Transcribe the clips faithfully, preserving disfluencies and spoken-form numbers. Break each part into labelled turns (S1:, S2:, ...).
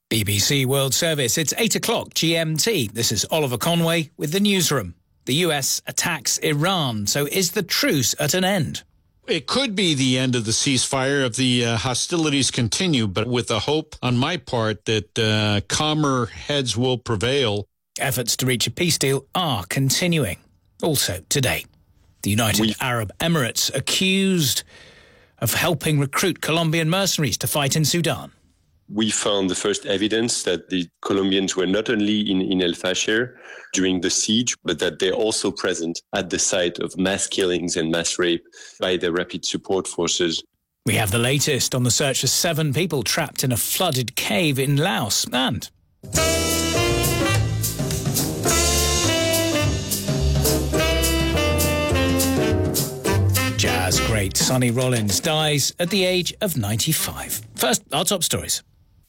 S1: B B C World Service. It's eight o'clock G M T. This is Oliver Conway with the newsroom. The U S attacks Iran. So is the truce at an end?
S2: It could be the end of the ceasefire if the uh, hostilities continue, but with the hope on my part that uh, calmer heads will prevail.
S1: Efforts to reach a peace deal are continuing. Also today, the United we- Arab Emirates accused of helping recruit Colombian mercenaries to fight in Sudan.
S3: We found the first evidence that the Colombians were not only in, in El Fasher during the siege, but that they're also present at the site of mass killings and mass rape by the Rapid Support Forces.
S1: We have the latest on the search for seven people trapped in a flooded cave in Laos. And jazz great Sonny Rollins dies at the age of ninety-five. First, our top stories.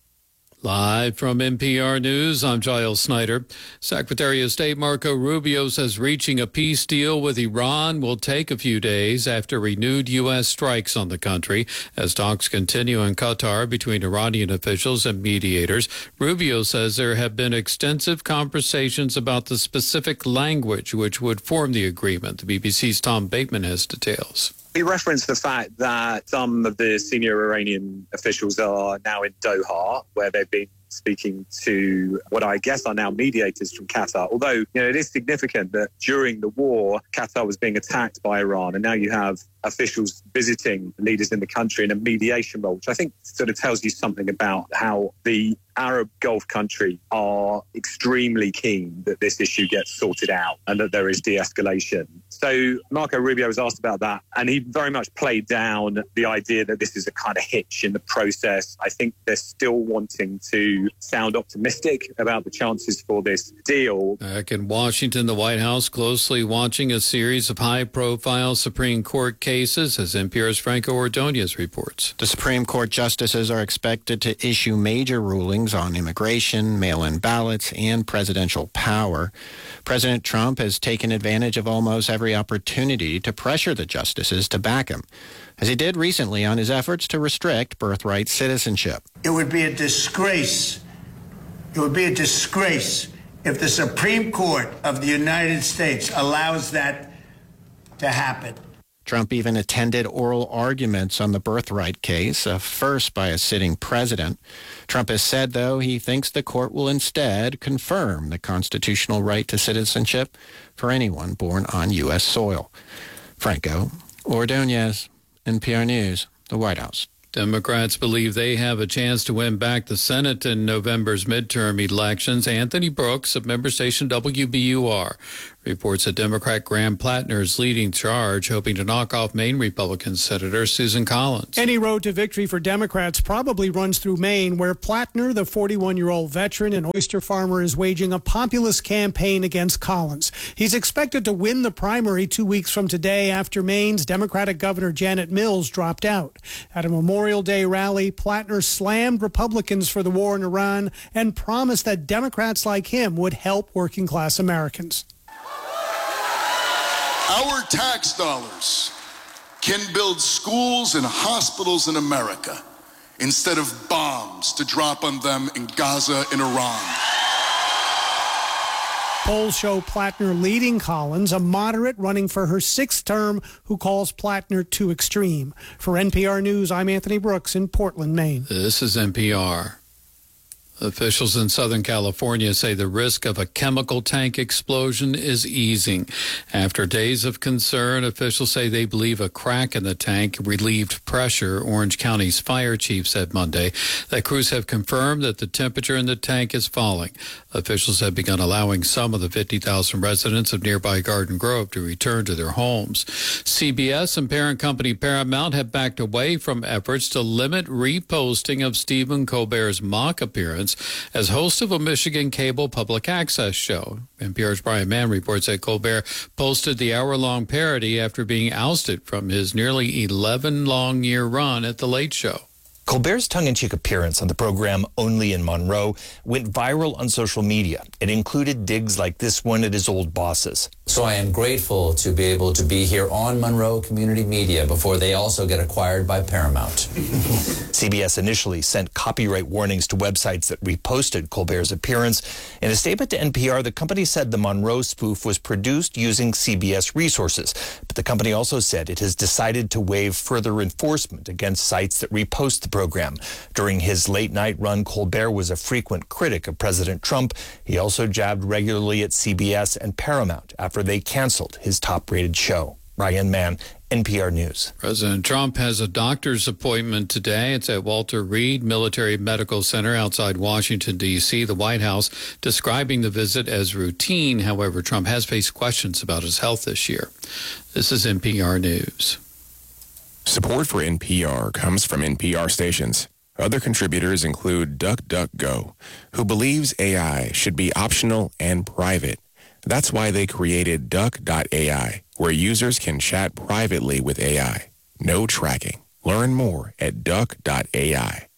S4: Live from N P R News, I'm Giles Snyder. Secretary of State Marco Rubio says reaching a peace deal with Iran will take a few days after renewed U S strikes on the country. As talks continue in Qatar between Iranian officials and mediators, Rubio says there have been extensive conversations about the specific language which would form the agreement. The B B C's Tom Bateman has details.
S5: He referenced the fact that some of the senior Iranian officials are now in Doha, where they've been speaking to what I guess are now mediators from Qatar. Although, you know, it is significant that during the war, Qatar was being attacked by Iran, and now you have officials visiting leaders in the country in a mediation role, which I think sort of tells you something about how the Arab Gulf country are extremely keen that this issue gets sorted out and that there is de-escalation. So Marco Rubio was asked about that, and he very much played down the idea that this is a kind of hitch in the process. I think they're still wanting to sound optimistic about the chances for this deal.
S4: Back in Washington, the White House closely watching a series of high-profile Supreme Court cases, as N P R's Franco Ordonez reports.
S6: The Supreme Court justices are expected to issue major rulings on immigration, mail-in ballots, and presidential power. President Trump has taken advantage of almost every opportunity to pressure the justices to back him, as he did recently on his efforts to restrict birthright citizenship.
S7: It would be a disgrace. It would be a disgrace if the Supreme Court of the United States allows that to happen.
S6: Trump even attended oral arguments on the birthright case, a first by a sitting president. Trump has said, though, he thinks the court will instead confirm the constitutional right to citizenship for anyone born on U S soil. Franco Ordonez, N P R News, the White House.
S4: Democrats believe they have a chance to win back the Senate in November's midterm elections. Anthony Brooks of member station W B U R reports that Democrat Graham Plattner is leading charge, hoping to knock off Maine Republican Senator Susan Collins.
S8: Any road to victory for Democrats probably runs through Maine, where Plattner, the forty-one-year-old veteran and oyster farmer, is waging a populist campaign against Collins. He's expected to win the primary two weeks from today after Maine's Democratic Governor Janet Mills dropped out. At a Memorial Day rally, Plattner slammed Republicans for the war in Iran and promised that Democrats like him would help working-class Americans.
S9: Our tax dollars can build schools and hospitals in America instead of bombs to drop on them in Gaza and Iran.
S8: Polls show Plattner leading Collins, a moderate running for her sixth term who calls Plattner too extreme. For N P R News, I'm Anthony Brooks in Portland, Maine.
S4: This is N P R. Officials in Southern California say the risk of a chemical tank explosion is easing. After days of concern, officials say they believe a crack in the tank relieved pressure. Orange County's fire chief said Monday that crews have confirmed that the temperature in the tank is falling. Officials have begun allowing some of the fifty thousand residents of nearby Garden Grove to return to their homes. C B S and parent company Paramount have backed away from efforts to limit reposting of Stephen Colbert's mock appearance as host of a Michigan cable public access show. N P R's Brian Mann reports that Colbert posted the hour-long parody after being ousted from his nearly eleven-long-year run at The Late Show.
S10: Colbert's tongue-in-cheek appearance on the program Only in Monroe went viral on social media. It included digs like this one at his old bosses.
S11: So I am grateful to be able to be here on Monroe Community Media before they also get acquired by Paramount.
S10: C B S initially sent copyright warnings to websites that reposted Colbert's appearance. In a statement to N P R, the company said the Monroe spoof was produced using C B S resources. But the company also said it has decided to waive further enforcement against sites that repost the program. During his late-night run, Colbert was a frequent critic of President Trump. He also jabbed regularly at C B S and Paramount after they canceled his top-rated show. Ryan Mann, N P R News.
S4: President Trump has a doctor's appointment today. It's at Walter Reed Military Medical Center outside Washington, D C The White House describing the visit as routine. However, Trump has faced questions about his health this year. This is N P R News.
S12: Support for N P R comes from N P R stations. Other contributors include DuckDuckGo, who believes A I should be optional and private. That's why they created Duck dot A I, where users can chat privately with A I. No tracking. Learn more at Duck dot A I.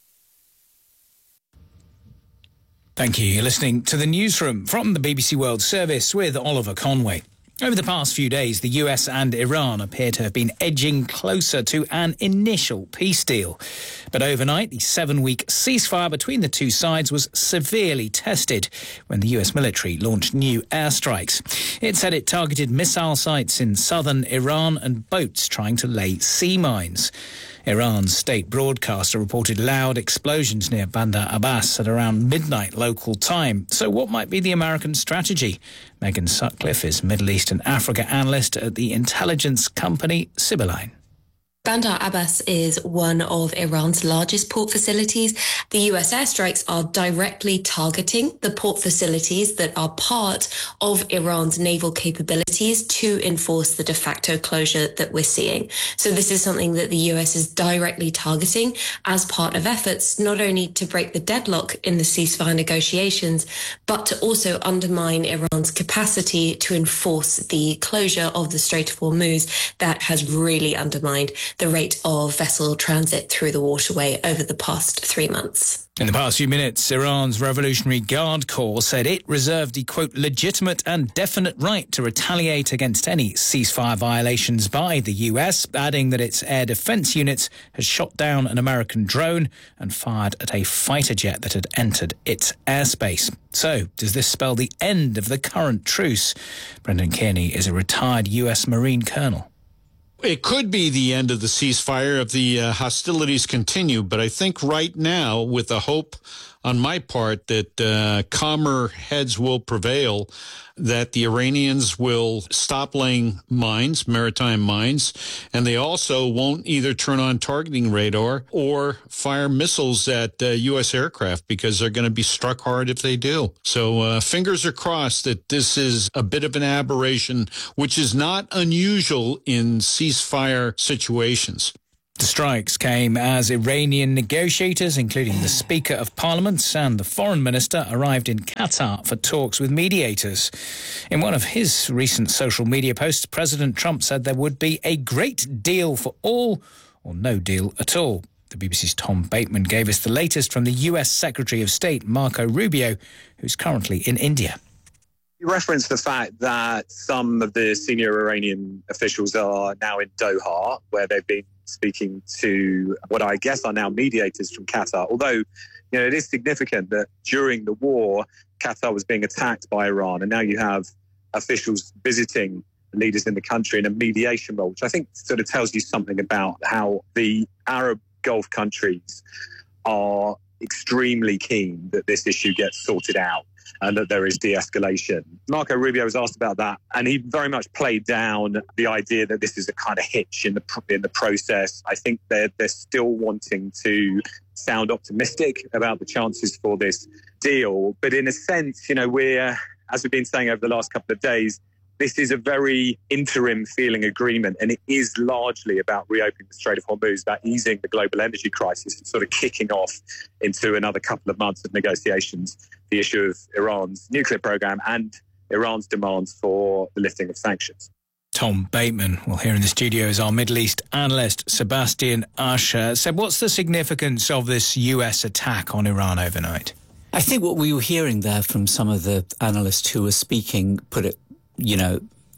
S1: Thank you. You're listening to the Newsroom from the B B C World Service with Oliver Conway. Over the past few days, the U S and Iran appear to have been edging closer to an initial peace deal. But overnight, the seven-week ceasefire between the two sides was severely tested when the U S military launched new airstrikes. It said it targeted missile sites in southern Iran and boats trying to lay sea mines. Iran's state broadcaster reported loud explosions near Bandar Abbas at around midnight local time. So what might be the American strategy? Megan Sutcliffe is Middle East and Africa analyst at the intelligence company Sibylline.
S13: Bandar Abbas is one of Iran's largest port facilities. The U S airstrikes are directly targeting the port facilities that are part of Iran's naval capabilities to enforce the de facto closure that we're seeing. So this is something that the U S is directly targeting as part of efforts not only to break the deadlock in the ceasefire negotiations, but to also undermine Iran's capacity to enforce the closure of the Strait of Hormuz that has really undermined the rate of vessel transit through the waterway over the past three months.
S1: In the past few minutes, Iran's Revolutionary Guard Corps said it reserved the, quote, legitimate and definite right to retaliate against any ceasefire violations by the U S, adding that its air defense units had shot down an American drone and fired at a fighter jet that had entered its airspace. So, does this spell the end of the current truce? Brendan Kearney is a retired U S Marine colonel.
S2: It could be the end of the ceasefire if the uh, hostilities continue, but I think right now, with the hope on my part that uh, calmer heads will prevail, that the Iranians will stop laying mines, maritime mines, and they also won't either turn on targeting radar or fire missiles at uh, U S aircraft, because they're going to be struck hard if they do. So uh, fingers are crossed that this is a bit of an aberration, which is not unusual in ceasefire situations.
S1: The strikes came as Iranian negotiators, including the Speaker of Parliament and the Foreign Minister, arrived in Qatar for talks with mediators. In one of his recent social media posts, President Trump said there would be a great deal for all or no deal at all. The B B C's Tom Bateman gave us the latest from the U S Secretary of State, Marco Rubio, who's currently in India.
S5: You referenced the fact that some of the senior Iranian officials are now in Doha, where they've been speaking to what I guess are now mediators from Qatar. Although, you know, it is significant that during the war, Qatar was being attacked by Iran, and now you have officials visiting leaders in the country in a mediation role, which I think sort of tells you something about how the Arab Gulf countries are extremely keen that this issue gets sorted out and that there is de-escalation. Marco Rubio was asked about that, and he very much played down the idea that this is a kind of hitch in the in the process. I think they're, they're still wanting to sound optimistic about the chances for this deal. But in a sense, you know, we're, as we've been saying over the last couple of days, this is a very interim feeling agreement, and it is largely about reopening the Strait of Hormuz, about easing the global energy crisis and sort of kicking off into another couple of months of negotiations, the issue of Iran's nuclear program and Iran's demands for the lifting of sanctions.
S1: Tom Bateman, well, here in the studio is our Middle East analyst, Sebastian Usher. Seb, what's the significance of this U S attack on Iran overnight?
S14: I think what we were hearing there from some of the analysts who were speaking put it, you know,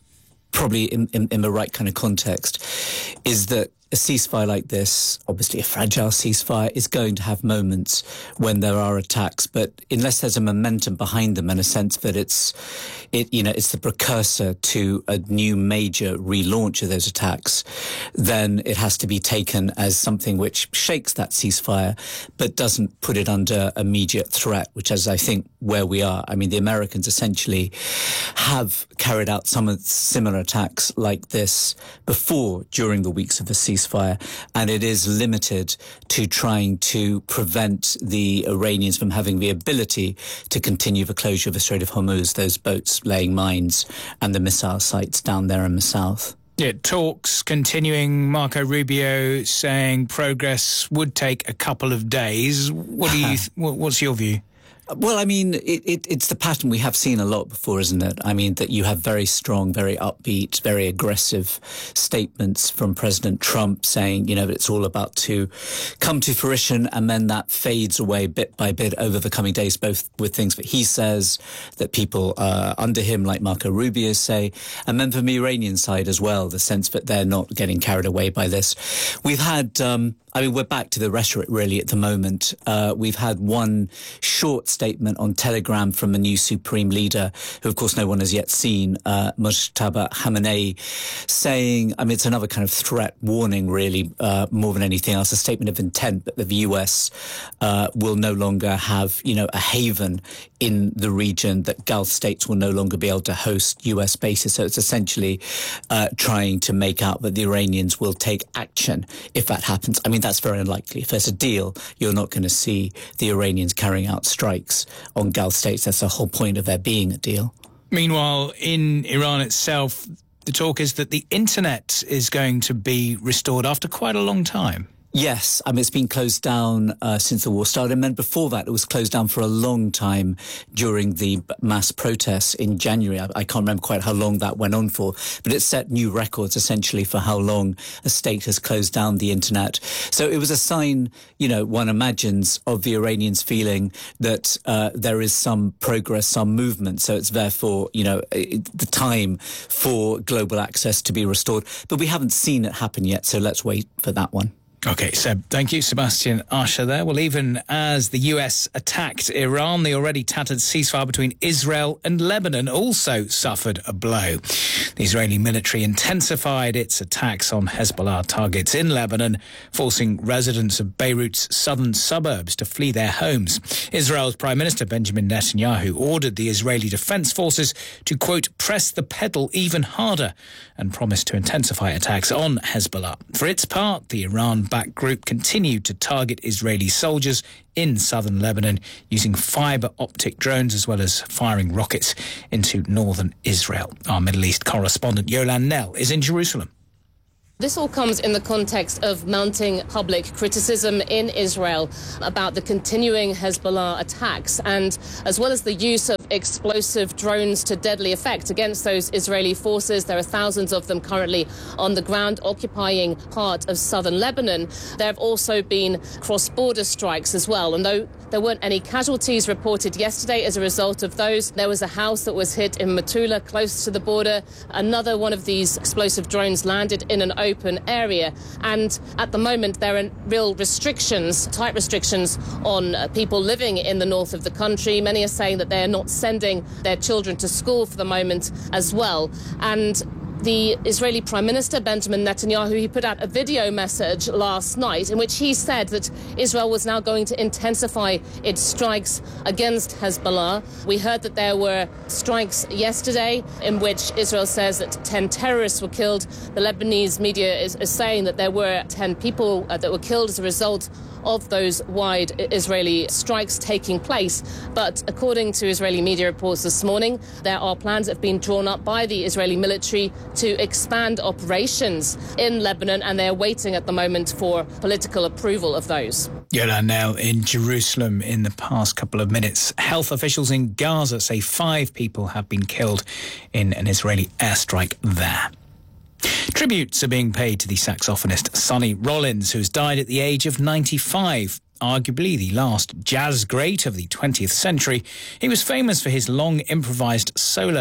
S14: probably in, in, in the right kind of context, is that a ceasefire like this, obviously a fragile ceasefire, is going to have moments when there are attacks, but unless there's a momentum behind them and a sense that it's, it, you know, it's the precursor to a new major relaunch of those attacks, then it has to be taken as something which shakes that ceasefire, but doesn't put it under immediate threat, which is, I think, where we are. I mean, the Americans essentially have carried out some of similar attacks like this before during the weeks of the ceasefire. Fire, and it is limited to trying to prevent the Iranians from having the ability to continue the closure of the Strait of Hormuz, those boats laying mines and the missile sites down there in the south.
S1: Yeah, talks continuing. Marco Rubio saying progress would take a couple of days. What do you? Th- what's your view?
S14: Well, I mean, it, it, it's the pattern we have seen a lot before, isn't it? I mean, that you have very strong, very upbeat, very aggressive statements from President Trump saying, you know, it's all about to come to fruition, and then that fades away bit by bit over the coming days, both with things that he says, that people uh, under him, like Marco Rubio, say, and then from the Iranian side as well, the sense that they're not getting carried away by this. We've had... Um, I mean, we're back to the rhetoric, really, at the moment. Uh, we've had one short statement on Telegram from a new supreme leader, who, of course, no one has yet seen, uh, Mojtaba Khamenei, saying, I mean, it's another kind of threat warning, really, uh, more than anything else, a statement of intent that the U S uh, will no longer have, you know, a haven in the region, that Gulf states will no longer be able to host U S bases. So it's essentially uh, trying to make out that the Iranians will take action if that happens. I mean, that's very unlikely. If there's a deal, you're not going to see the Iranians carrying out strikes on Gulf states. That's the whole point of there being a deal.
S1: Meanwhile, in Iran itself, the talk is that the internet is going to be restored after quite a long time.
S14: Yes, I mean, it's been closed down uh, since the war started. And then before that, it was closed down for a long time during the mass protests in January. I, I can't remember quite how long that went on for, but it set new records essentially for how long a state has closed down the internet. So it was a sign, you know, one imagines, of the Iranians feeling that uh, there is some progress, some movement. So it's therefore, you know, it, the time for global access to be restored. But we haven't seen it happen yet, so let's wait for that one.
S1: OK, Seb, thank you. Sebastian Usher there. Well, even as the U S attacked Iran, the already tattered ceasefire between Israel and Lebanon also suffered a blow. The Israeli military intensified its attacks on Hezbollah targets in Lebanon, forcing residents of Beirut's southern suburbs to flee their homes. Israel's Prime Minister Benjamin Netanyahu ordered the Israeli Defense Forces to, quote, press the pedal even harder, and promised to intensify attacks on Hezbollah. For its part, the Iran backed group continued to target Israeli soldiers in southern Lebanon using fibre optic drones, as well as firing rockets into northern Israel. Our Middle East correspondent Yolan Nell is in Jerusalem.
S15: This all comes in the context of mounting public criticism in Israel about the continuing Hezbollah attacks, and as well as the use of explosive drones to deadly effect against those Israeli forces. There are thousands of them currently on the ground occupying part of southern Lebanon. There have also been cross-border strikes as well, and though there weren't any casualties reported yesterday as a result of those, there was a house that was hit in Metula, close to the border. Another one of these explosive drones landed in an open area, and at the moment there are real restrictions, tight restrictions on uh, people living in the north of the country. Many are saying that they are not sending their children to school for the moment as well. And the Israeli Prime Minister, Benjamin Netanyahu, he put out a video message last night in which he said that Israel was now going to intensify its strikes against Hezbollah. We heard that there were strikes yesterday in which Israel says that ten terrorists were killed. The Lebanese media is, is saying that there were ten people uh, that were killed as a result of those wide Israeli strikes taking place. But according to Israeli media reports this morning, there are plans that have been drawn up by the Israeli military to expand operations in Lebanon, and they're waiting at the moment for political approval of those.
S1: Yolan Nell in Jerusalem in the past couple of minutes. Health officials in Gaza say five people have been killed in an Israeli airstrike there. Tributes are being paid to the saxophonist Sonny Rollins, who's died at the age of ninety-five. Arguably the last jazz great of the twentieth century, he was famous for his long improvised solos.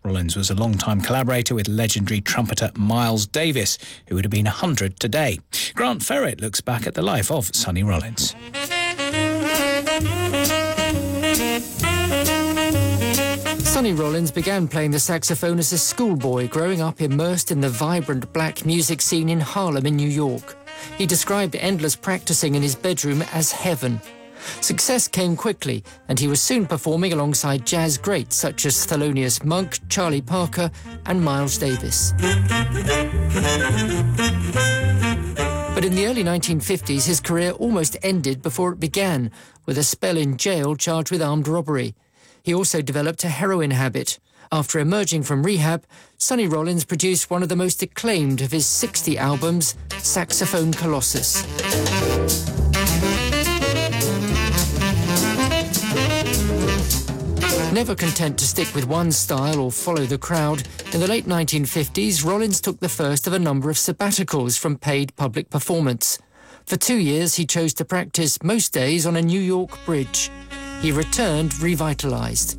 S1: Rollins was a long-time collaborator with legendary trumpeter Miles Davis, who would have been one hundred today. Grant Ferret looks back at the life of Sonny Rollins.
S16: Sonny Rollins began playing the saxophone as a schoolboy, growing up immersed in the vibrant black music scene in Harlem in New York. He described endless practicing in his bedroom as heaven. Success came quickly, and he was soon performing alongside jazz greats such as Thelonious Monk, Charlie Parker, and Miles Davis. But in the early nineteen fifties, his career almost ended before it began, with a spell in jail charged with armed robbery. He also developed a heroin habit. After emerging from rehab, Sonny Rollins produced one of the most acclaimed of his sixty albums, Saxophone Colossus. Never content to stick with one style or follow the crowd, in the late nineteen fifties, Rollins took the first of a number of sabbaticals from paid public performance. For two years, he chose to practice most days on a New York bridge. He returned revitalized.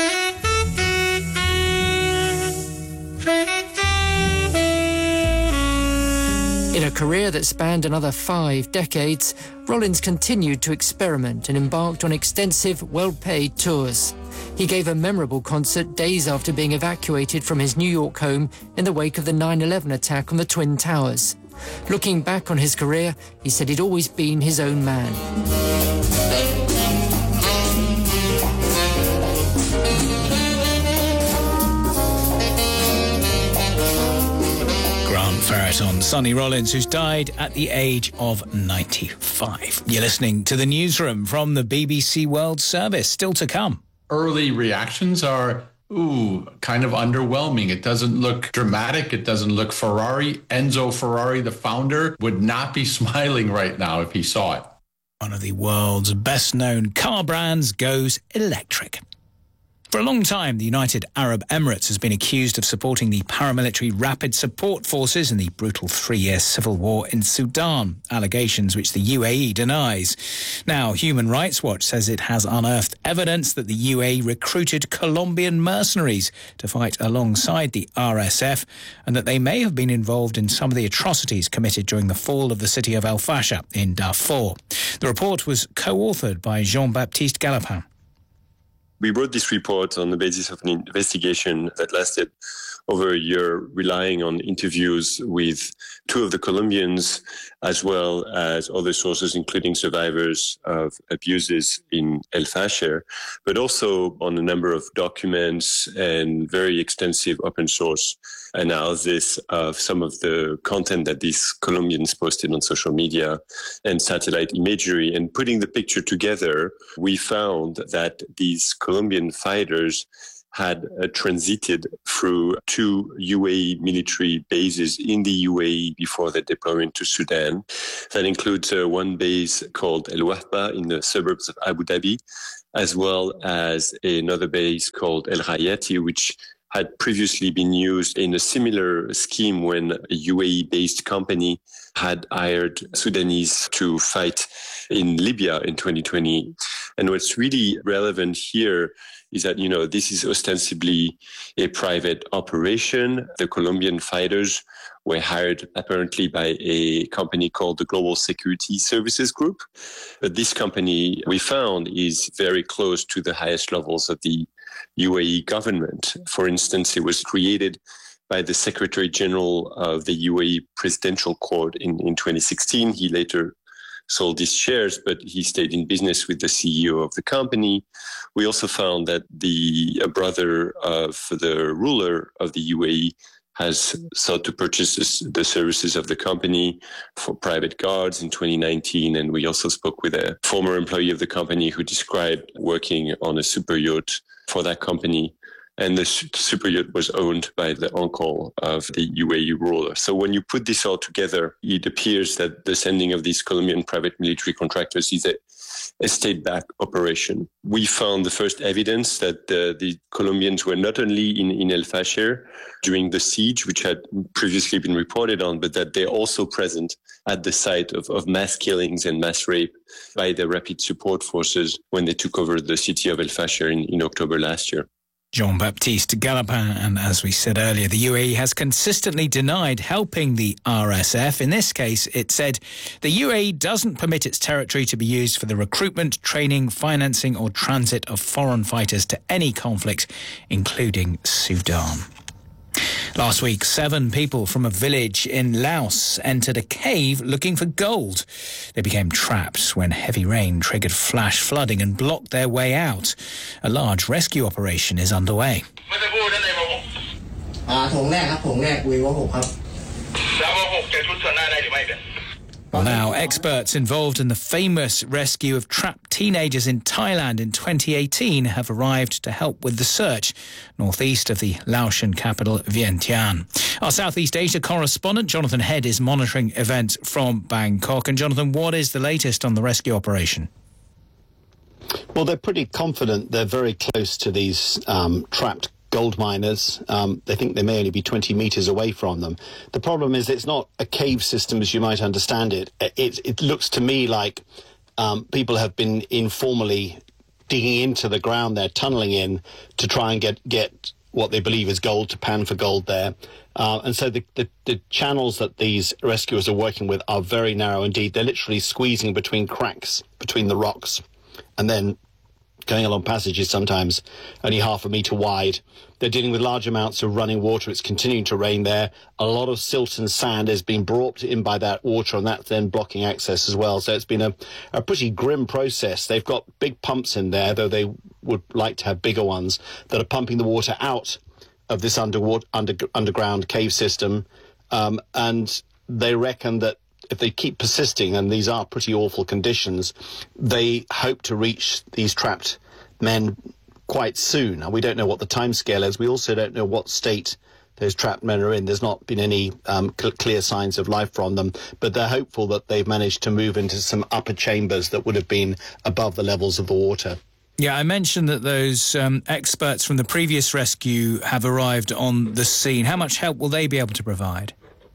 S16: In a career that spanned another five decades, Rollins continued to experiment and embarked on extensive, well-paid tours. He gave a memorable concert days after being evacuated from his New York home in the wake of the nine eleven attack on the Twin Towers. Looking back on his career, he said he'd always been his own man.
S1: Grant Ferret on Sonny Rollins, who's died at the age of ninety-five. You're listening to The Newsroom from the B B C World Service. Still to come.
S17: Early reactions are, ooh, kind of underwhelming. It doesn't look dramatic. It doesn't look Ferrari. Enzo Ferrari, the founder, would not be smiling right now if he saw it.
S1: One of the world's best-known car brands goes electric. For a long time, the United Arab Emirates has been accused of supporting the paramilitary Rapid Support Forces in the brutal three-year civil war in Sudan, allegations which the U A E denies. Now, Human Rights Watch says it has unearthed evidence that the U A E recruited Colombian mercenaries to fight alongside the R S F and that they may have been involved in some of the atrocities committed during the fall of the city of El Fasher in Darfur. The report was co-authored by Jean-Baptiste Galopin.
S3: We wrote this report on the basis of an investigation that lasted over a year, relying on interviews with two of the Colombians, as well as other sources, including survivors of abuses in El Fasher, but also on a number of documents and very extensive open source analysis of some of the content that these Colombians posted on social media and satellite imagery. And putting the picture together, we found that these Colombian fighters had uh, transited through two U A E military bases in the U A E before their deployment to Sudan. That includes uh, one base called El Wahba in the suburbs of Abu Dhabi, as well as another base called El Rayati, which had previously been used in a similar scheme when a U A E-based company had hired Sudanese to fight in Libya in twenty twenty. And what's really relevant here is that, you know, this is ostensibly a private operation. The Colombian fighters were hired apparently by a company called the Global Security Services Group. But this company, we found, is very close to the highest levels of the U A E government. For instance, it was created by the Secretary General of the U A E Presidential Court in, in twenty sixteen. He later sold his shares, but he stayed in business with the C E O of the company. We also found that the a brother of the ruler of the U A E has sought to purchase this, the services of the company for private guards in twenty nineteen. And we also spoke with a former employee of the company who described working on a super yacht for that company. And the super yacht was owned by the uncle of the U A E ruler. So when you put this all together, it appears that the sending of these Colombian private military contractors is a, a state-backed operation. We found the first evidence that uh, the Colombians were not only in, in El Fasher during the siege, which had previously been reported on, but that they're also present at the site of, of mass killings and mass rape by the Rapid Support Forces when they took over the city of El Fasher in, in October last year.
S1: Jean-Baptiste Galopin. And as we said earlier, the U A E has consistently denied helping the R S F. In this case, it said the U A E doesn't permit its territory to be used for the recruitment, training, financing or transit of foreign fighters to any conflict, including Sudan. Last week, seven people from a village in Laos entered a cave looking for gold. They became trapped when heavy rain triggered flash flooding and blocked their way out. A large rescue operation is underway. Well, now, experts involved in the famous rescue of trapped teenagers in Thailand in twenty eighteen have arrived to help with the search northeast of the Laotian capital, Vientiane. Our Southeast Asia correspondent, Jonathan Head, is monitoring events from Bangkok. And, Jonathan, what is the latest on the rescue operation?
S18: Well, they're pretty confident they're very close to these um, trapped gold miners. Um, they think they may only be twenty metres away from them. The problem is it's not a cave system as you might understand it. It, it looks to me like um, people have been informally digging into the ground there, tunnelling in to try and get, get what they believe is gold, to pan for gold there. Uh, and so the, the, the channels that these rescuers are working with are very narrow indeed. They're literally squeezing between cracks, between the rocks, and then going along passages sometimes only half a metre wide. They're dealing with large amounts of running water. It's continuing to rain there. A lot of silt and sand has been brought in by that water, and that's then blocking access as well. So it's been a, a pretty grim process. They've got big pumps in there, though they would like to have bigger ones, that are pumping the water out of this underwater, under, underground cave system. Um, and they reckon that if they keep persisting, and these are pretty awful conditions, they hope to reach these trapped men quite soon. And we don't know what the timescale is. We also don't know what state those trapped men are in. There's not been any um, cl- clear signs of life from them, but they're hopeful that they've managed to move into some upper chambers that would have been above the levels of the water.
S1: Yeah, I mentioned that those um, experts from the previous rescue have arrived on the scene. How much help will they be able to provide?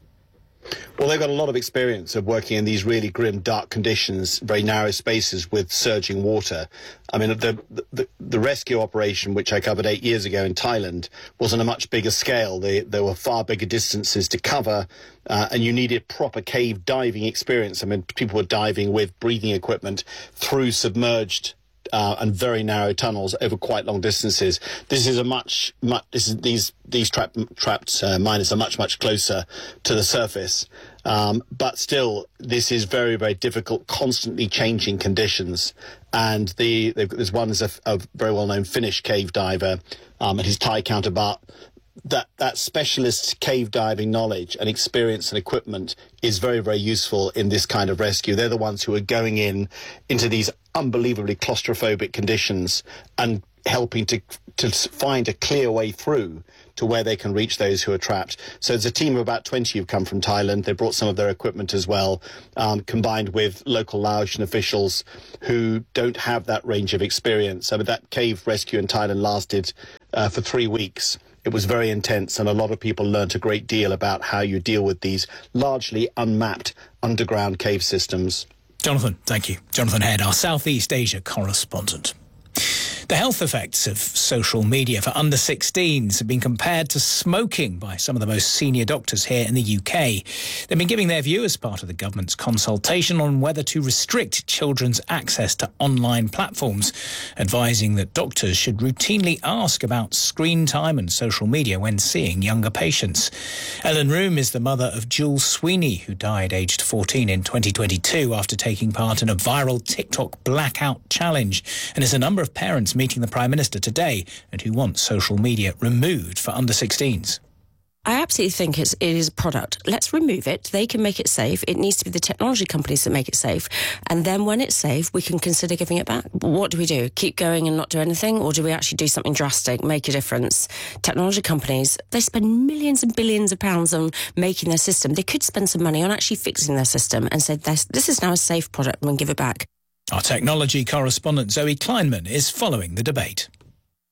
S18: Well, they've got a lot of experience of working in these really grim, dark conditions, very narrow spaces with surging water. I mean, the, the, the rescue operation, which I covered eight years ago in Thailand, was on a much bigger scale. They, there were far bigger distances to cover, uh, and you needed proper cave diving experience. I mean, people were diving with breathing equipment through submerged Uh, and very narrow tunnels over quite long distances. This is a much, much this is, these these trapped trapped uh, miners are much much closer to the surface, um, but still, this is very very difficult, constantly changing conditions. And the there's one is a, a very well known Finnish cave diver, um, and his Thai counterpart. That that specialist cave diving knowledge and experience and equipment is very, very useful in this kind of rescue. They're the ones who are going in into these unbelievably claustrophobic conditions and helping to to find a clear way through to where they can reach those who are trapped. So there's a team of about twenty who've come from Thailand. They brought some of their equipment as well, um, combined with local Laotian officials who don't have that range of experience. I mean, that cave rescue in Thailand lasted uh, for three weeks. It was very intense, and a lot of people learnt a great deal about how you deal with these largely unmapped underground cave systems.
S1: Jonathan, thank you. Jonathan Head, our Southeast Asia correspondent. The health effects of social media for under sixteens have been compared to smoking by some of the most senior doctors here in the U K. They've been giving their view as part of the government's consultation on whether to restrict children's access to online platforms, advising that doctors should routinely ask about screen time and social media when seeing younger patients. Ellen Room is the mother of Jules Sweeney, who died aged fourteen in twenty twenty-two after taking part in a viral TikTok blackout challenge, and is a number of parents meeting the Prime Minister today and who want social media removed for under sixteens.
S19: I absolutely think it's, it is a product. Let's remove it. They can make it safe. It needs to be the technology companies that make it safe. And then when it's safe, we can consider giving it back. What do we do? Keep going and not do anything? Or do we actually do something drastic, make a difference? Technology companies, they spend millions and billions of pounds on making their system. They could spend some money on actually fixing their system and say, this, this is now a safe product and give it back.
S1: Our technology correspondent Zoe Kleinman is following the debate.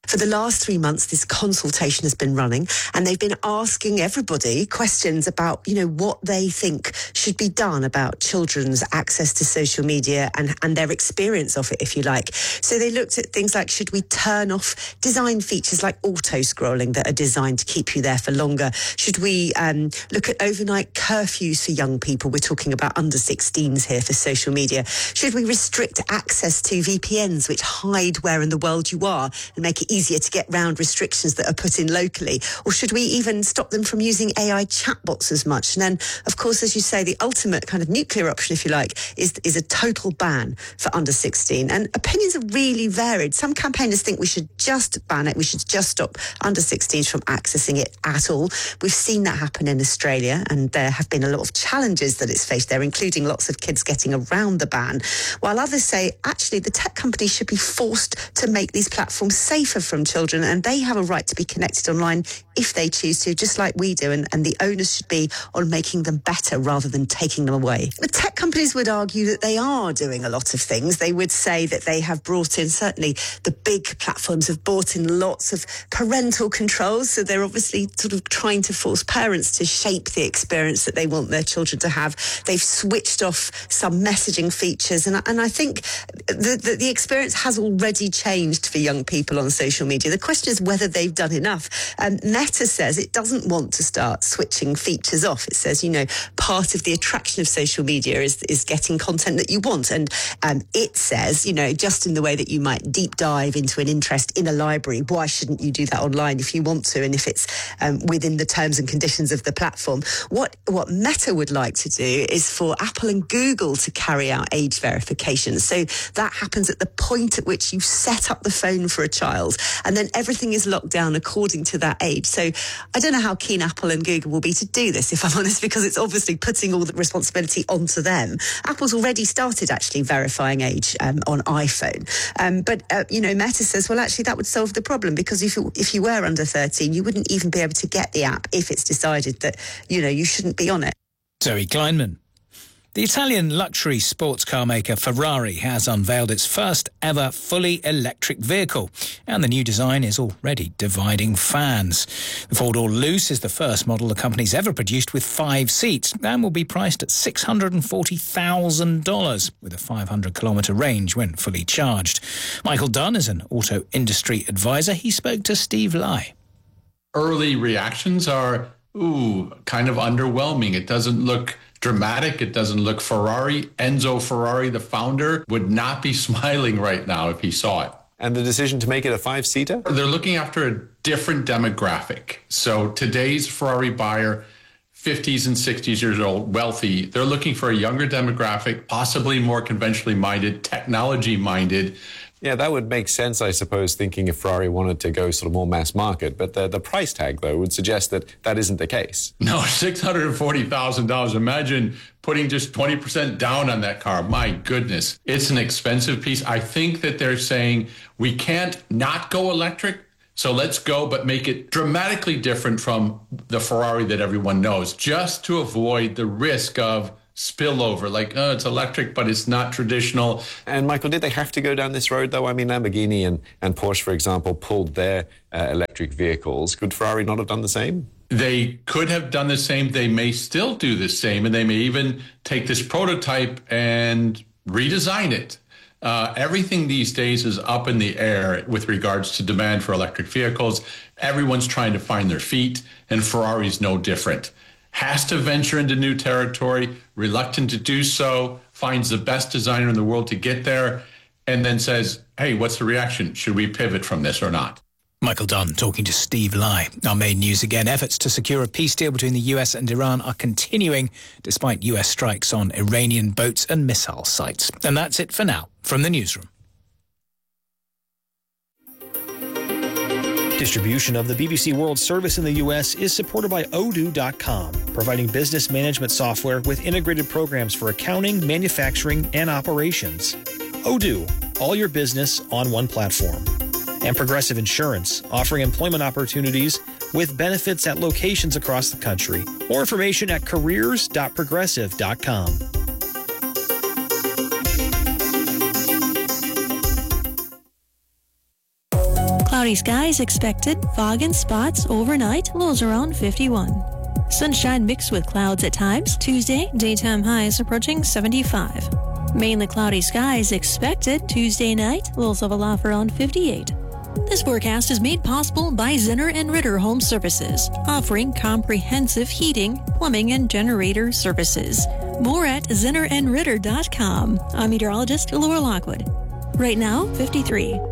S20: For the last three months, this consultation has been running, and they've been asking everybody questions about, you know, what they think should be done about children's access to social media and, and their experience of it, if you like. So they looked at things like, should we turn off design features like auto-scrolling that are designed to keep you there for longer? Should we um, look at overnight curfews for young people? We're talking about under sixteens here for social media. Should we restrict access to V P Ns which hide where in the world you are and make it easier to get round restrictions that are put in locally? Or should we even stop them from using A I chatbots as much? And then, of course, as you say, the ultimate kind of nuclear option, if you like, is, is a total ban for under sixteen. And opinions are really varied. Some campaigners think we should just ban it. We should just stop under sixteens from accessing it at all. We've seen that happen in Australia, and there have been a lot of challenges that it's faced there, including lots of kids getting around the ban, while others say, actually, the tech companies should be forced to make these platforms safer from children, and they have a right to be connected online if they choose to, just like we do, and, and the onus should be on making them better rather than taking them away. The tech companies would argue that they are doing a lot of things. They would say that they have brought in, certainly the big platforms have brought in lots of parental controls, so they're obviously sort of trying to force parents to shape the experience that they want their children to have. They've switched off some messaging features, and, and I think the, the, the experience has already changed for young people on social media. The question is whether they've done enough. Um, Meta says it doesn't want to start switching features off. It says, you know, part of the attraction of social media is, is getting content that you want. And um, it says, you know, just in the way that you might deep dive into an interest in a library, why shouldn't you do that online if you want to, and if it's um, within the terms and conditions of the platform? What, what Meta would like to do is for Apple and Google to carry out age verification. So that happens at the point at which you set up the phone for a child, and then everything is locked down according to that age. So I don't know how keen Apple and Google will be to do this, if I'm honest, because it's obviously putting all the responsibility onto them. Apple's already started actually verifying age um, on iPhone. Um, but, uh, you know, Meta says, well, actually, that would solve the problem, because if you, if you were under thirteen, you wouldn't even be able to get the app if it's decided that, you know, you shouldn't be on it.
S1: Zoe Kleinman. The Italian luxury sports car maker Ferrari has unveiled its first ever fully electric vehicle, and the new design is already dividing fans. The four-door Luce is the first model the company's ever produced with five seats and will be priced at six hundred forty thousand dollars with a five hundred kilometre range when fully charged. Michael Dunn is an auto industry advisor. He spoke to Steve Lai.
S17: Early reactions are, ooh, kind of underwhelming. It doesn't look dramatic. It doesn't look Ferrari. Enzo Ferrari, the founder, would not be smiling right now if he saw it.
S21: And the decision to make it a five-seater?
S17: They're looking after a different demographic. So today's Ferrari buyer, fifties and sixties years old, wealthy, they're looking for a younger demographic, possibly more conventionally minded, technology minded.
S21: Yeah, that would make sense, I suppose, thinking if Ferrari wanted to go sort of more mass market. But the, the price tag, though, would suggest that that isn't the case.
S17: No, six hundred forty thousand dollars. Imagine putting just twenty percent down on that car. My goodness. It's an expensive piece. I think that they're saying we can't not go electric, so let's go, but make it dramatically different from the Ferrari that everyone knows, just to avoid the risk of spillover, like, oh, it's electric, but it's not traditional.
S21: And Michael, did they have to go down this road, though? I mean, Lamborghini and, and Porsche, for example, pulled their uh, electric vehicles. Could Ferrari not have done the same?
S17: They could have done the same. They may still do the same, and they may even take this prototype and redesign it. Uh, everything these days is up in the air with regards to demand for electric vehicles. Everyone's trying to find their feet, and Ferrari's no different. Has to venture into new territory, reluctant to do so, finds the best designer in the world to get there, and then says, hey, what's the reaction? Should we pivot from this or not?
S1: Michael Dunn talking to Steve Lai. Our main news again. Efforts to secure a peace deal between the U S and Iran are continuing despite U S strikes on Iranian boats and missile sites. And that's it for now from the newsroom.
S22: Distribution of the B B C World Service in the U S is supported by Odoo dot com, providing business management software with integrated programs for accounting, manufacturing, and operations. Odoo, all your business on one platform. And Progressive Insurance, offering employment opportunities with benefits at locations across the country. More information at careers dot progressive dot com.
S6: Cloudy skies expected, fog and spots overnight, lows around fifty-one. Sunshine mixed with clouds at times. Tuesday, daytime highs approaching seventy-five. Mainly cloudy skies expected Tuesday night, lows of a low around fifty-eight. This forecast is made possible by Zinner and Ritter Home Services, offering comprehensive heating, plumbing, and generator services. More at zinner and ritter dot com. I'm meteorologist Laura Lockwood. Right now, fifty-three.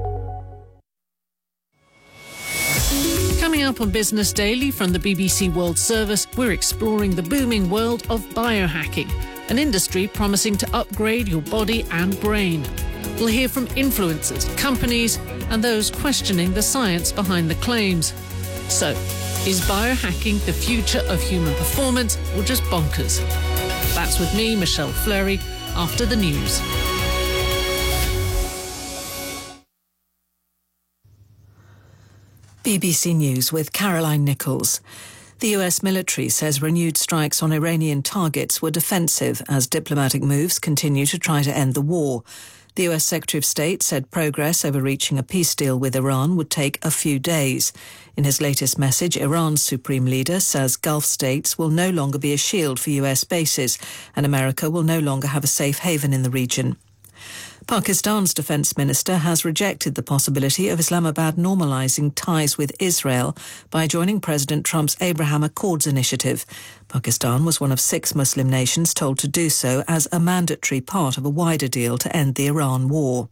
S7: Coming up on Business Daily from the B B C World Service, we're exploring the booming world of biohacking, an industry promising to upgrade your body and brain. We'll hear from influencers, companies, and those questioning the science behind the claims. So, is biohacking the future of human performance or just bonkers? That's with me, Michelle Fleury, after the news.
S23: B B C News with Caroline Nichols. The U S military says renewed strikes on Iranian targets were defensive as diplomatic moves continue to try to end the war. The U S Secretary of State said progress over reaching a peace deal with Iran would take a few days. In his latest message, Iran's supreme leader says Gulf states will no longer be a shield for U S bases and America will no longer have a safe haven in the region. Pakistan's defence minister has rejected the possibility of Islamabad normalising ties with Israel by joining President Trump's Abraham Accords initiative. Pakistan was one of six Muslim nations told to do so as a mandatory part of a wider deal to end the Iran war.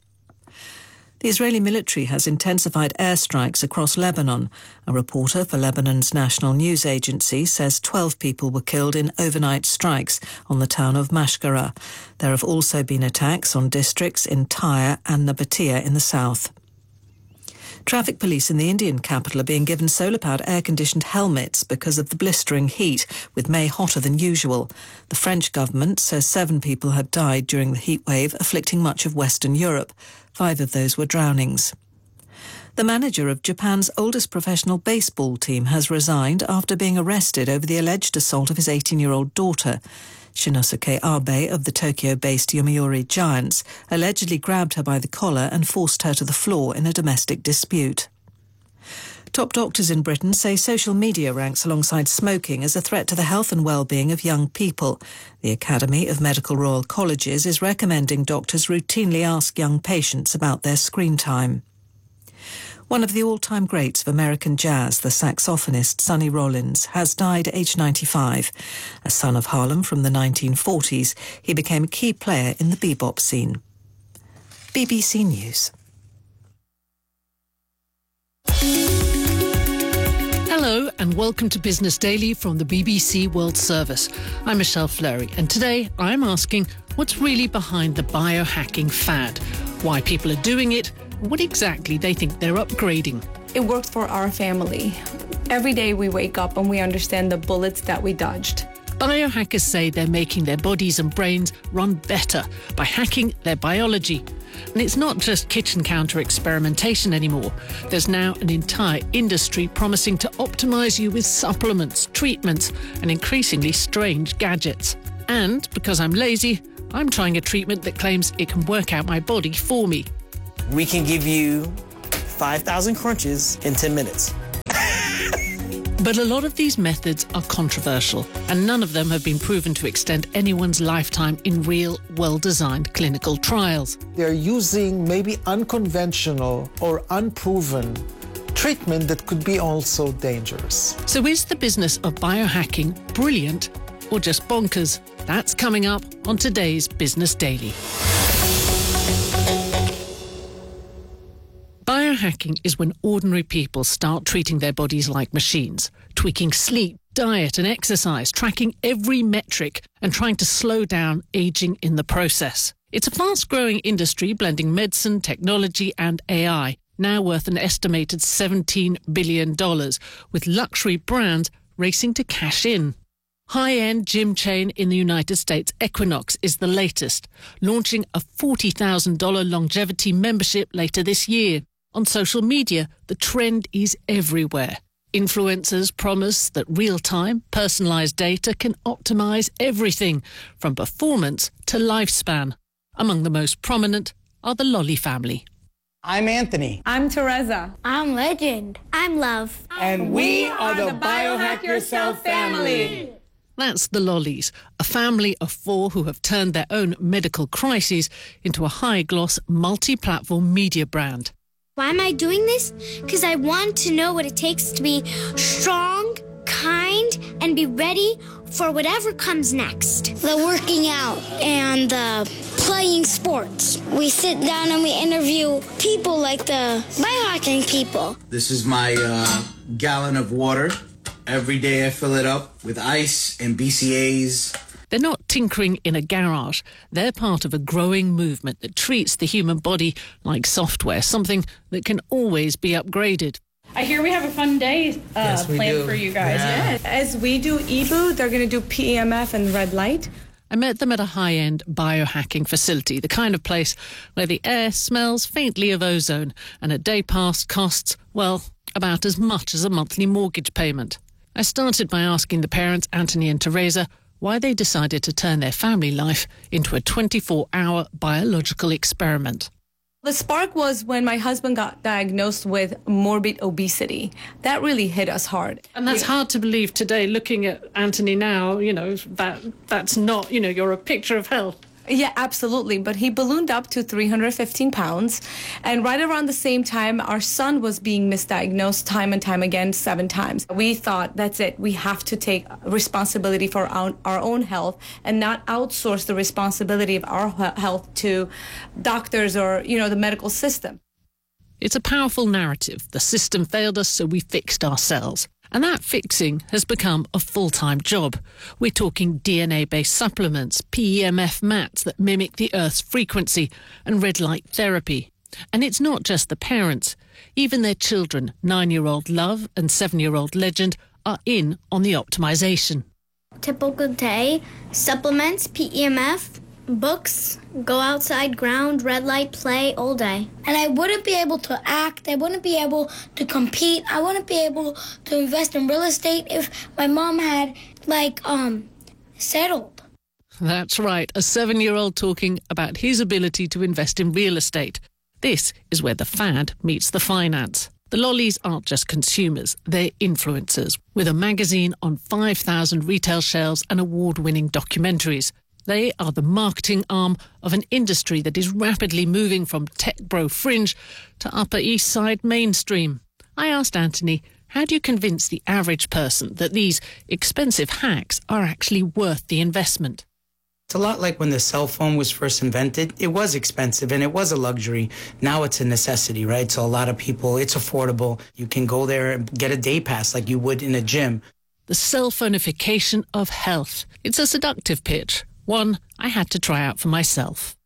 S23: The Israeli military has intensified airstrikes across Lebanon. A reporter for Lebanon's national news agency says twelve people were killed in overnight strikes on the town of Mashkara. There have also been attacks on districts in Tyre and Nabatea in the south. Traffic police in the Indian capital are being given solar-powered air-conditioned helmets because of the blistering heat, with May hotter than usual. The French government says seven people had died during the heatwave afflicting much of Western Europe. Five of those were drownings. The manager of Japan's oldest professional baseball team has resigned after being arrested over the alleged assault of his eighteen-year-old daughter. Shinosuke Abe of the Tokyo-based Yomiuri Giants allegedly grabbed her by the collar and forced her to the floor in a domestic dispute. Top doctors in Britain say social media ranks alongside smoking as a threat to the health and well-being of young people. The Academy of Medical Royal Colleges is recommending doctors routinely ask young patients about their screen time. One of the all-time greats of American jazz, the saxophonist Sonny Rollins, has died at age ninety-five. A son of Harlem from the nineteen forties, he became a key player in the bebop scene. B B C News.
S7: Hello and welcome to Business Daily from the B B C World Service. I'm Michelle Fleury and today I'm asking what's really behind the biohacking fad, why people are doing it, and what exactly they think they're upgrading.
S24: It worked for our family. Every day we wake up and we understand the bullets that we dodged.
S7: Biohackers say they're making their bodies and brains run better by hacking their biology. And it's not just kitchen counter experimentation anymore. There's now an entire industry promising to optimize you with supplements, treatments, and increasingly strange gadgets. And because I'm lazy, I'm trying a treatment that claims it can work out my body for me.
S25: We can give you five thousand crunches in ten minutes.
S7: But a lot of these methods are controversial, and none of them have been proven to extend anyone's lifetime in real, well-designed clinical trials.
S26: They're using maybe unconventional or unproven treatment that could be also dangerous.
S7: So is the business of biohacking brilliant or just bonkers? That's coming up on today's Business Daily. Biohacking is when ordinary people start treating their bodies like machines, tweaking sleep, diet and exercise, tracking every metric and trying to slow down aging in the process. It's a fast-growing industry blending medicine, technology and A I, now worth an estimated seventeen billion dollars, with luxury brands racing to cash in. High-end gym chain in the United States, Equinox, is the latest, launching a forty thousand dollars longevity membership later this year. On social media, the trend is everywhere. Influencers promise that real-time, personalised data can optimise everything, from performance to lifespan. Among the most prominent are the Lolly family.
S25: I'm Anthony.
S24: I'm Teresa.
S4: I'm Legend. I'm Love.
S25: And we are the Biohack Yourself family.
S7: That's the Lollies, a family of four who have turned their own medical crises into a high-gloss, multi-platform media brand.
S4: Why am I doing this? Because I want to know what it takes to be strong, kind, and be ready for whatever comes next. The working out and the playing sports. We sit down and we interview people like the biohacking people.
S8: This is my uh, gallon of water. Every day I fill it up with ice and B C As.
S7: They're not tinkering in a garage. They're part of a growing movement that treats the human body like software, something that can always be upgraded.
S24: I hear we have a fun day uh,
S25: yes,
S24: planned
S25: do.
S24: for you guys.
S25: Yeah.
S24: Yeah. As we do E B U, they're going to do P E M F and red light.
S7: I met them at a high-end biohacking facility, the kind of place where the air smells faintly of ozone and a day pass costs, well, about as much as a monthly mortgage payment. I started by asking the parents, Anthony and Teresa, why they decided to turn their family life into a twenty-four hour biological experiment.
S24: The spark was when my husband got diagnosed with morbid obesity. That really hit us hard.
S7: And that's hard to believe today, looking at Anthony now, you know, that that's not, you know, you're a picture of health.
S24: Yeah, absolutely. But he ballooned up to three hundred fifteen pounds. And right around the same time, our son was being misdiagnosed time and time again, seven times. We thought, that's it. We have to take responsibility for our, our own health and not outsource the responsibility of our health to doctors or, you know, the medical system.
S7: It's a powerful narrative. The system failed us, so we fixed ourselves. And that fixing has become a full-time job. We're talking D N A-based supplements, P E M F mats that mimic the Earth's frequency, and red light therapy. And it's not just the parents. Even their children, nine-year-old Love and seven-year-old Legend, are in on the optimization.
S4: Typical day, supplements, P E M F, books, go outside, ground, red light, play all day. And I wouldn't be able to act, I wouldn't be able to compete, I wouldn't be able to invest in real estate if my mom had, like, um, settled.
S7: That's right, a seven-year-old talking about his ability to invest in real estate. This is where the fad meets the finance. The Lollies aren't just consumers, they're influencers, with a magazine on five thousand retail shelves and award-winning documentaries. They are the marketing arm of an industry that is rapidly moving from tech bro fringe to Upper East Side mainstream. I asked Anthony, how do you convince the average person that these expensive hacks are actually worth the investment?
S25: It's a lot like when the cell phone was first invented. It was expensive and it was a luxury. Now it's a necessity, right? So a lot of people, it's affordable. You can go there and get a day pass like you would in a gym.
S7: The cell phonification of health. It's a seductive pitch. One I had to try out for myself.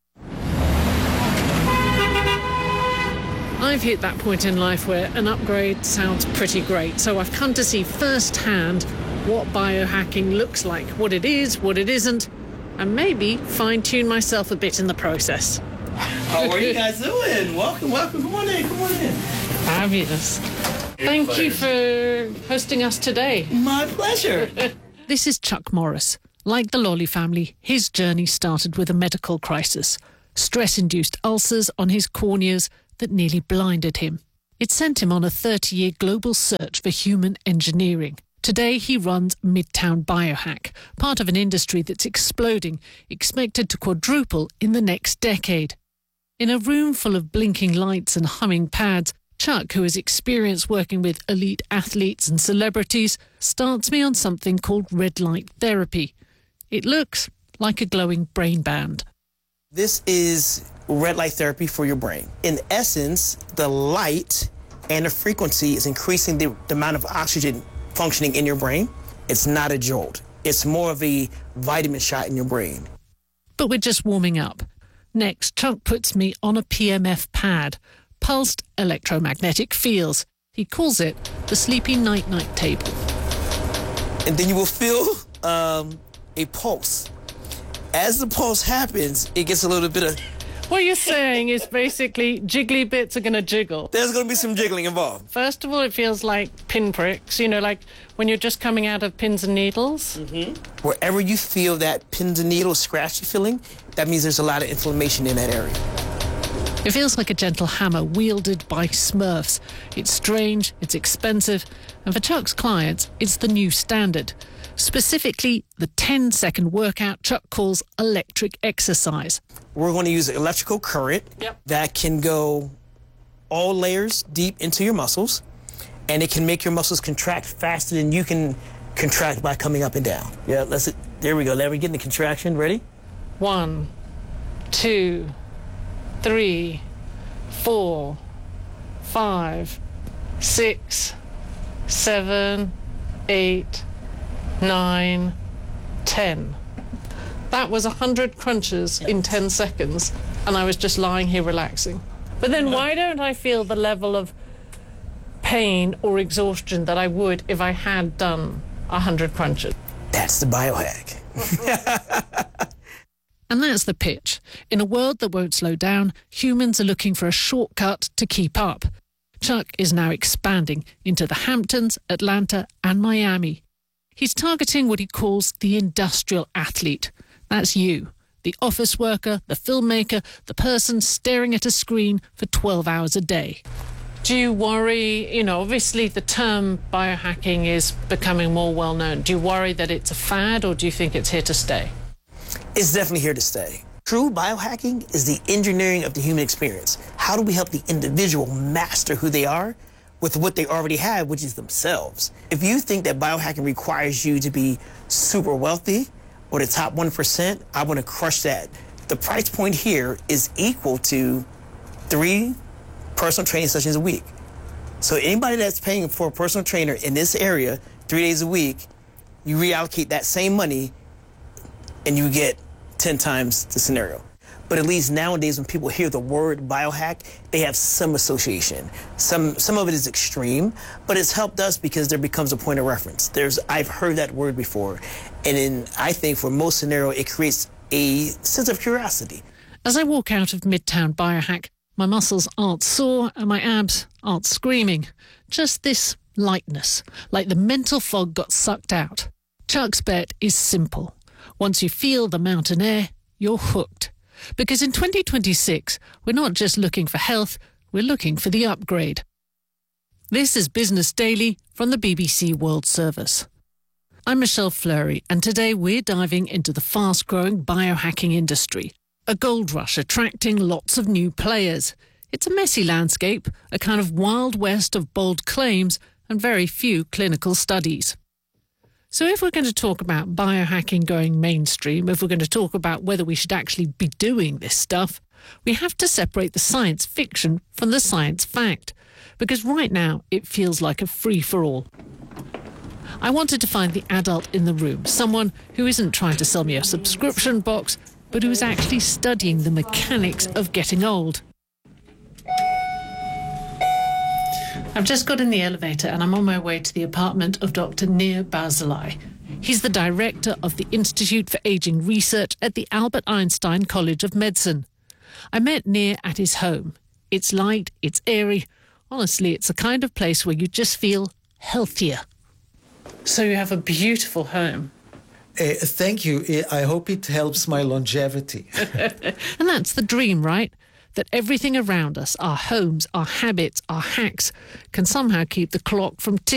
S7: I've hit that point in life where an upgrade sounds pretty great, so I've come to see firsthand what biohacking looks like, what it is, what it isn't, and maybe fine-tune myself a bit in the process.
S25: How are you guys doing? Welcome, welcome. Come on in, come on in.
S7: Fabulous. Thank you for hosting us today.
S25: My pleasure.
S7: This is Chuck Morris. Like the Lolly family, his journey started with a medical crisis. Stress-induced ulcers on his corneas that nearly blinded him. It sent him on a thirty-year global search for human engineering. Today he runs Midtown Biohack, part of an industry that's exploding, expected to quadruple in the next decade. In a room full of blinking lights and humming pads, Chuck, who has experience working with elite athletes and celebrities, starts me on something called red light therapy. It looks like a glowing brain band.
S25: This is red light therapy for your brain. In essence, the light and the frequency is increasing the, the amount of oxygen functioning in your brain. It's not a jolt. It's more of a vitamin shot in your brain.
S7: But we're just warming up. Next, Chuck puts me on a P M F pad, pulsed electromagnetic fields. He calls it the Sleepy Night-Night Table.
S25: And then you will feel um, a pulse. As the pulse happens, it gets a little bit of...
S7: What you're saying is basically jiggly bits are going to jiggle.
S25: There's going to be some jiggling involved.
S7: First of all, it feels like pinpricks, you know, like when you're just coming out of pins and needles.
S25: Mm-hmm. Wherever you feel that pins and needles scratchy feeling, that means there's a lot of inflammation in that area.
S7: It feels like a gentle hammer wielded by Smurfs. It's strange, it's expensive, and for Chuck's clients, it's the new standard. Specifically, the ten-second workout Chuck calls electric exercise.
S25: We're going to use electrical current
S7: yep.
S25: that can go all layers deep into your muscles, and it can make your muscles contract faster than you can contract by coming up and down. Yeah, let's. There we go. Let me get in the contraction. Ready?
S7: One, two, three, four, five, six, seven, eight, nine, ten. That was a hundred crunches in ten seconds, and I was just lying here relaxing. But then why don't I feel the level of pain or exhaustion that I would if I had done a hundred crunches?
S25: That's the biohack.
S7: And that's the pitch. In a world that won't slow down, humans are looking for a shortcut to keep up. Chuck is now expanding into the Hamptons, Atlanta, and Miami. He's targeting what he calls the industrial athlete. That's you, the office worker, the filmmaker, the person staring at a screen for twelve hours a day. Do you worry, you know, obviously the term biohacking is becoming more well known. Do you worry that it's a fad, or do you think it's here to stay?
S25: It's definitely here to stay. True biohacking is the engineering of the human experience. How do we help the individual master who they are with what they already have, which is themselves? If you think that biohacking requires you to be super wealthy or the top one percent, I want to crush that. The price point here is equal to three personal training sessions a week. So anybody that's paying for a personal trainer in this area three days a week, you reallocate that same money and you get ten times the scenario. But at least nowadays when people hear the word biohack, they have some association. Some some of it is extreme, but it's helped us because there becomes a point of reference. There's I've heard that word before, and in, I think for most scenarios, it creates a sense of curiosity.
S7: As I walk out of Midtown Biohack, my muscles aren't sore and my abs aren't screaming. Just this lightness, like the mental fog got sucked out. Chuck's bet is simple. Once you feel the mountain air, you're hooked. Because in twenty twenty-six, we're not just looking for health, we're looking for the upgrade. This is Business Daily from the B B C World Service. I'm Michelle Fleury, and today we're diving into the fast-growing biohacking industry. A gold rush attracting lots of new players. It's a messy landscape, a kind of wild west of bold claims and very few clinical studies. So if we're going to talk about biohacking going mainstream, if we're going to talk about whether we should actually be doing this stuff, we have to separate the science fiction from the science fact, because right now it feels like a free-for-all. I wanted to find the adult in the room, someone who isn't trying to sell me a subscription box, but who is actually studying the mechanics of getting old. I've just got in the elevator and I'm on my way to the apartment of Doctor Nir Barzilai. He's the director of the Institute for Aging Research at the Albert Einstein College of Medicine. I met Nir at his home. It's light, it's airy. Honestly, it's the kind of place where you just feel healthier. So you have a beautiful home.
S26: Uh, thank you. I hope it helps my longevity.
S7: And that's the dream, right? That everything around us, our homes, our habits, our hacks, can somehow keep the clock from ticking.